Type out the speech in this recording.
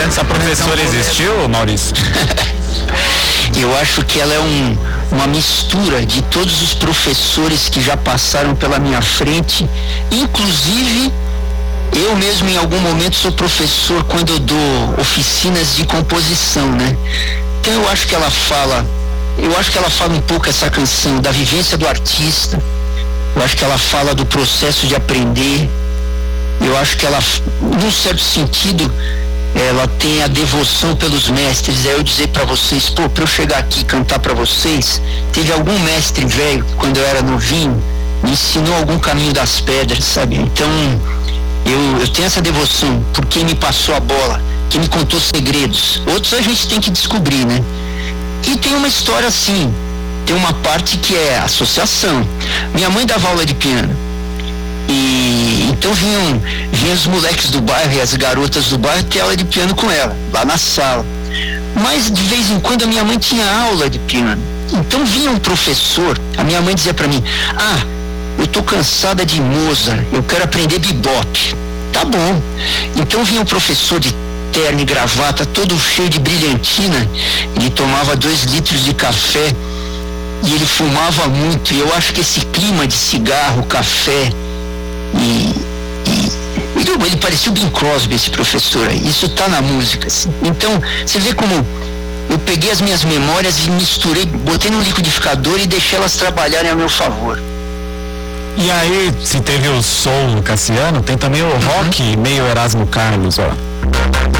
essa professora existiu, Maurício? Eu acho que ela é uma mistura de todos os professores que já passaram pela minha frente, inclusive eu mesmo em algum momento sou professor quando eu dou oficinas de composição, né? Então eu acho que ela fala um pouco, essa canção, da vivência do artista. Eu acho que ela fala do processo de aprender. Eu acho que ela, num certo sentido, ela tem a devoção pelos mestres. É eu dizer para vocês, pra eu chegar aqui e cantar para vocês, teve algum mestre velho, quando eu era novinho, me ensinou algum caminho das pedras, sabe? Então, eu tenho essa devoção por quem me passou a bola, quem me contou segredos. Outros a gente tem que descobrir, né? E tem uma história assim, tem uma parte que é associação. Minha mãe dava aula de piano. E então vinham os moleques do bairro e as garotas do bairro ter aula de piano com ela, lá na sala. Mas de vez em quando a minha mãe tinha aula de piano. Então vinha um professor, a minha mãe dizia pra mim: eu tô cansada de Mozart, eu quero aprender bebop. Tá bom. Então vinha um professor de terno e gravata, todo cheio de brilhantina. Ele tomava 2 litros de café e ele fumava muito. E eu acho que esse clima de cigarro, café ele parecia o Bing Crosby, esse professor aí. Isso tá na música, assim. Então, você vê como eu peguei as minhas memórias e misturei, botei no liquidificador e deixei elas trabalharem a meu favor. E aí, se teve o soul Cassiano, tem também o rock meio Erasmo Carlos, ó.